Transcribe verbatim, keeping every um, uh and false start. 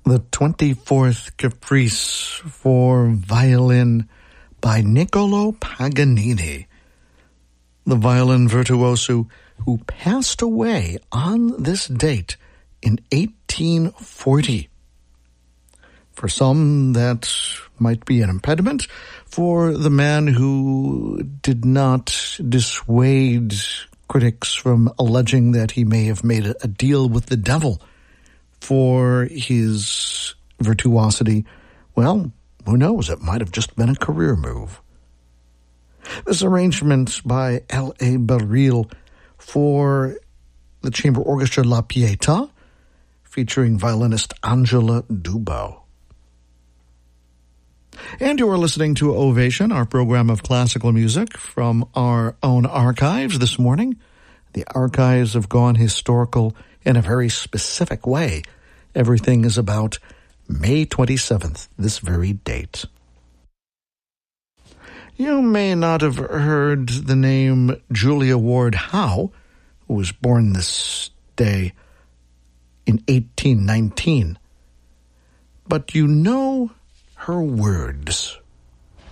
The twenty-fourth Caprice for violin by Niccolo Paganini, the violin virtuoso who passed away on this date in eighteen forty. For some, that might be an impediment. For the man who did not dissuade critics from alleging that he may have made a deal with the devil for his virtuosity, well, who knows? It might have just been a career move. This arrangement by L A. Baril for the chamber orchestra La Pietà, featuring violinist Angela Dubo. And you are listening to Ovation, our program of classical music from our own archives this morning. The archives have gone historical in a very specific way. Everything is about May twenty-seventh, this very date. You may not have heard the name Julia Ward Howe, who was born this day in eighteen nineteen, but you know her words.